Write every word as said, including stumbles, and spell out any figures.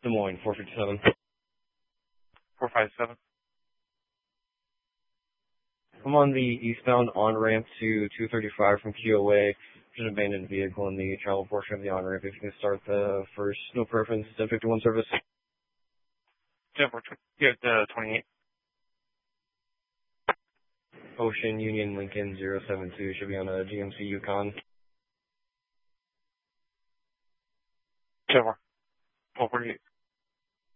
Des Moines, four fifty-seven. four five seven. I'm on the eastbound on-ramp to two thirty-five from Keo Way. There's an abandoned vehicle in the travel portion of the on-ramp. If you can start the first, no preference, ten fifty-one service. Yeah, we're tw- yeah, uh, twenty-eight. Ocean Union Lincoln zero seven two should be on a G M C Yukon. Yeah, we're, well, we're